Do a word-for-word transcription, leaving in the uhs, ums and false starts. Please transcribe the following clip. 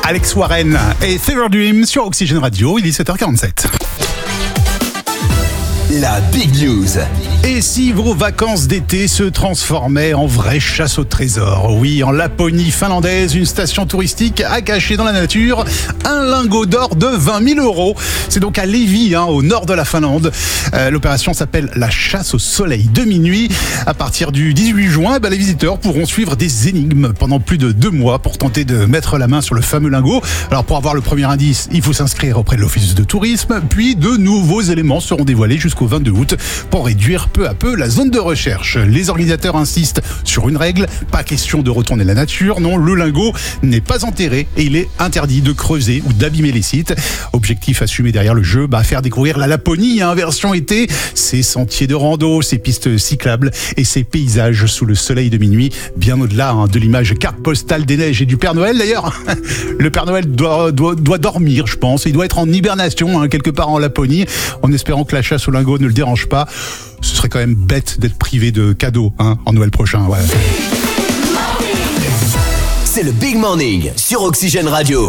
Alex Warren et Fever Dream sur Oxygène Radio, il est sept heures quarante-sept. La Big News. Et si vos vacances d'été se transformaient en vraie chasse au trésor? Oui, en Laponie finlandaise, une station touristique a caché dans la nature un lingot d'or de vingt mille euros. C'est donc à Levi, hein, au nord de la Finlande. Euh, l'opération s'appelle la chasse au soleil de minuit. À partir du dix-huit juin, bah, les visiteurs pourront suivre des énigmes pendant plus de deux mois pour tenter de mettre la main sur le fameux lingot. Alors pour avoir le premier indice, il faut s'inscrire auprès de l'office de tourisme. Puis de nouveaux éléments seront dévoilés jusqu'au vingt-deux août pour réduire peu à peu la zone de recherche. Les organisateurs insistent sur une règle, pas question de retourner la nature, non, le lingot n'est pas enterré et il est interdit de creuser ou d'abîmer les sites. Objectif assumé derrière le jeu, bah, faire découvrir la Laponie, hein, version été, ses sentiers de rando, ses pistes cyclables et ses paysages sous le soleil de minuit, bien au-delà hein, de l'image carte postale des neiges et du Père Noël d'ailleurs. Le Père Noël doit, doit, doit dormir, je pense, il doit être en hibernation hein, quelque part en Laponie, en espérant que la chasse au lingot ne le dérange pas. Ce serait quand même bête d'être privé de cadeaux hein, en Noël prochain. Ouais. C'est le Big Morning sur Oxygène Radio.